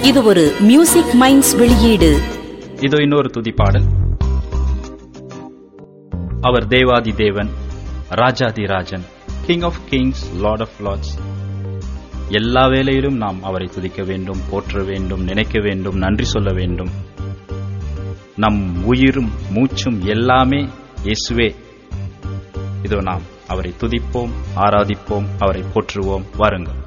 இது ஒரு music minds வெளியீடு. இதோ இன்னொரு துதி பாடல். அவர் தேவாதி தேவன், ராஜாதி Rajan, king of Kings, Lord of Lord's. எல்லா வேளையிலும் நாம் அவரை துதிக்க வேண்டும், போற்ற வேண்டும், நினைக்க வேண்டும், நன்றி சொல்ல வேண்டும். நம் உயிரும் மூச்சும் எல்லாமே இயேசுவே. இதோ நாம் அவரை துதிப்போம், ஆராதிப்போம், அவரை போற்றுவோம். வாருங்கள்.